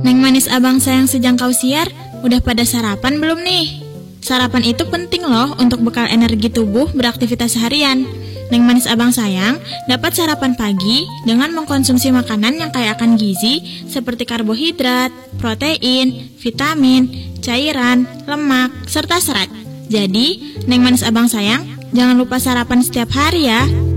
Neng manis abang sayang sejangkau siar, udah pada sarapan belum nih? Sarapan itu penting loh untuk bekal energi tubuh beraktivitas seharian. Neng manis abang sayang dapat sarapan pagi dengan mengkonsumsi makanan yang kaya akan gizi seperti karbohidrat, protein, vitamin, cairan, lemak, serta serat. Jadi, Neng manis abang sayang jangan lupa sarapan setiap hari ya.